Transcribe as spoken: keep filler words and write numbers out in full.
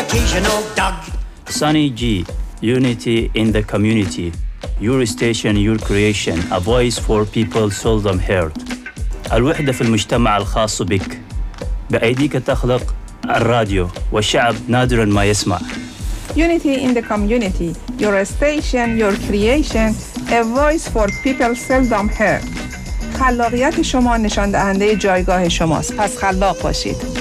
occasional dog. Sunny G, unity in the community. Your station, your creation, a voice for people seldom heard. الوحدة في المجتمع الخاص بك. بأيديك تخلق الراديو والشعب نادراً ما يسمع. Unity in the community, your station, your creation, a voice for people seldom heard. خلاقیت شما نشان دهنده جایگاه شماست. پس خلاق باشید.